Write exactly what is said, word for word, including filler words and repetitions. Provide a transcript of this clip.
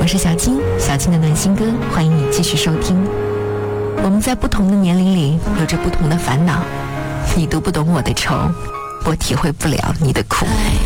我是小金，小金的暖心歌，欢迎你继续收听。我们在不同的年龄里有着不同的烦恼，你读不懂我的愁，我体会不了你的苦。